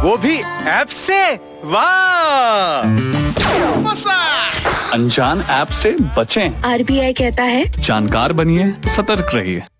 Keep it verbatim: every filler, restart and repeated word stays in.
वो भी ऐप से। वाह, मजा। अनजान ऐप से बचें। आर बी आई कहता है जानकार बनिए, सतर्क रहिए।